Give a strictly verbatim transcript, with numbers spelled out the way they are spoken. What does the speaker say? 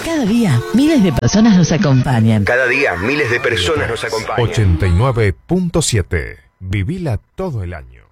Cada día, miles de personas nos acompañan. Cada día, miles de personas nos acompañan. ochenta y nueve punto siete. Vivila todo el año.